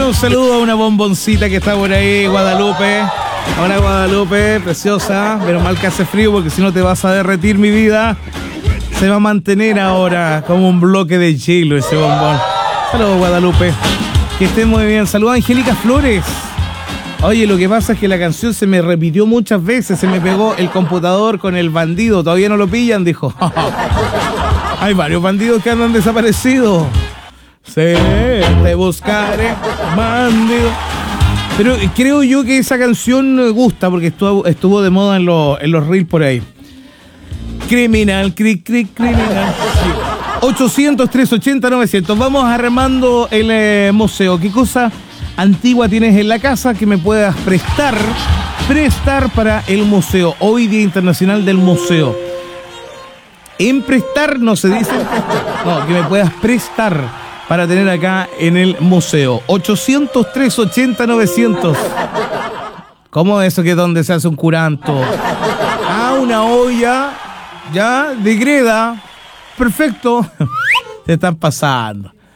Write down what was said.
Bueno, un saludo a una bomboncita que está por ahí, Guadalupe. Hola, Guadalupe, preciosa. Pero mal que hace frío porque si no te vas a derretir, mi vida. Se va a mantener ahora como un bloque de hielo ese bombón. Saludos, Guadalupe. Que estén muy bien. Saludos, Angélica Flores. Oye, lo que pasa es que la canción se me repitió muchas veces. Se me pegó el computador con el bandido. Todavía no lo pillan, dijo. Hay varios bandidos que andan desaparecidos. Sí, te buscaré, bandido. Pero creo yo que esa canción gusta porque estuvo de moda en los reels por ahí. Criminal, criminal. 800-380-900. Vamos armando el museo. ¿Qué cosa antigua tienes en la casa que me puedas prestar para el museo? Hoy Día Internacional del Museo. En prestar no se dice. No, que me puedas prestar para tener acá en el museo. 800-380-900. ¿Cómo es eso que es donde se hace un curanto? Ah, una olla, ya, de greda. Perfecto. Se están pasando.